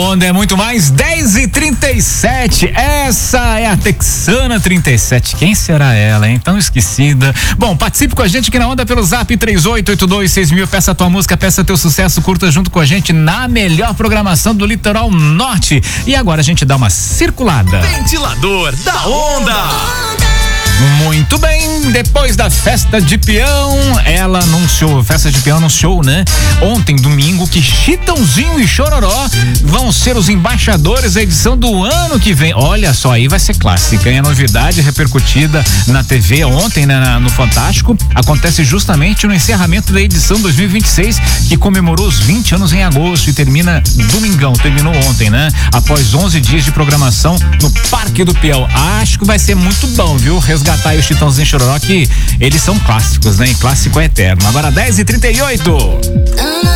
Onda é muito mais, 10h37. Essa é a Texana 37. Quem será ela, hein? Tão esquecida. Bom, participe com a gente aqui na Onda pelo Zap 38826000. Peça a tua música, peça teu sucesso, curta junto com a gente na melhor programação do Litoral Norte. E agora a gente dá uma circulada. Ventilador da Onda. Muito bem, depois da festa de peão, ela anunciou, festa de peão anunciou, né? Ontem, domingo, que Chitãozinho e Chororó vão ser os embaixadores da edição do ano que vem. Olha só, aí vai ser clássica, hein? A novidade repercutida na TV ontem, né, no Fantástico, acontece justamente no encerramento da edição 2026, que comemorou os 20 anos em agosto e terminou ontem, né? Após 11 dias de programação no Parque do Peão. Acho que vai ser muito bom, viu? Resgatar aí o Chitãozinho e Chororó, que eles são clássicos, né? E clássico é eterno. Agora 10h38.